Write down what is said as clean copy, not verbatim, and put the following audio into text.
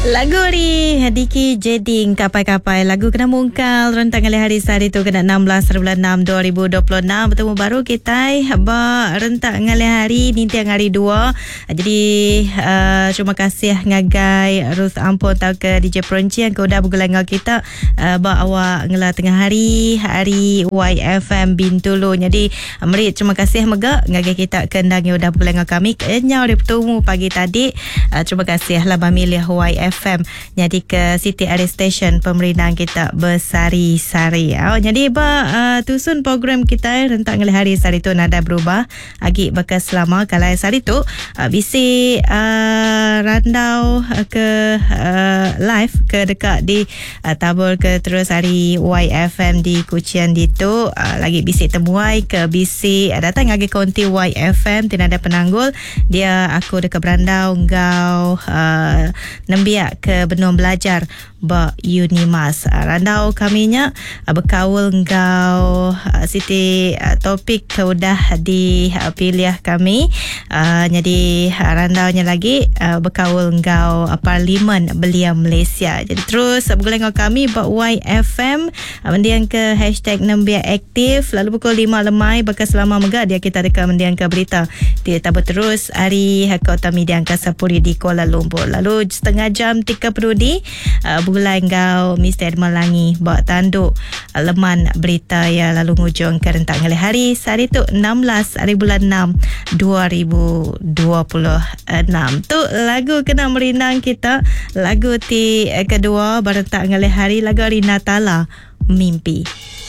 Lagu ni Diki Jeding Kapai-Kapai. Lagu kena mungkal rentang kali hari sehari tu kena 16 bulan 6 2026. Bertemu baru kita rentang kali hari ni tiang hari 2. Jadi terima kasih ngagai Ruth Ampun tau ke DJ Peruncian ke udah bergelangau kita awak ngela tengah hari YFM Bintulu. Jadi merit terima kasih mega ngagai kita kendang udah bergelangau kami kenyau dia bertemu pagi tadi. Terima kasih lah memilih YFM jadi ke City Area Station pemerintahan kita bersari-sari. Jadi tusun program kita rentang hari sehari tu nada berubah agi bekas selama kalau sehari tu bisi randau ke live ke dekat di tabur ke terus hari YFM di Kuching itu lagi bisi temuai ke bisi datang lagi konti YFM tidak ada penanggul dia aku dekat berandau ngau nembiak ke Benua Belajar ba Unimas randau kaminya berkaul ngau siti topik ke udah dipilih kami jadi randaunya lagi berkaul ngau Parlimen Belia Malaysia. Jadi terus bergeleng kami ba YFM mendiang ke hashtag Nembia Aktif lalu pukul 5 lemai bekas selama mega dia kita dekat mendiang ke berita dia tabur terus hari Kota Media Angka Sapuri di Kuala Lumpur lalu setengah jam 30 di bulan kau Mr. Melangi bawa tanduk leman berita ya lalu ngujung ke rentang hari sehari tu 16 hari bulan 6 2026 tu lagu kena merinang kita lagu ti kedua berentang hari lagu hari Natala Mimpi.